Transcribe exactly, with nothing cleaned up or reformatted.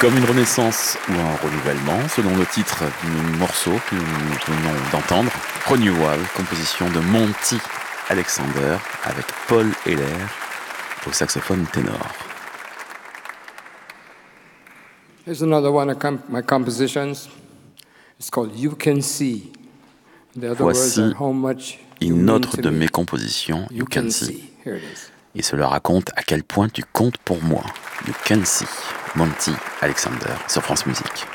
Comme une renaissance ou un renouvellement, selon le titre du morceau que nous venons d'entendre, Renewal, composition de Monty Alexander avec Paul Heller au saxophone ténor. Here's another one of my compositions. It's called You Can See. The other words are how much you une mean autre to de me. mes compositions, You, You Can, Can See. See. Here it is. Et cela raconte à quel point tu comptes pour moi. You Can See, Monty Alexander sur France Musique.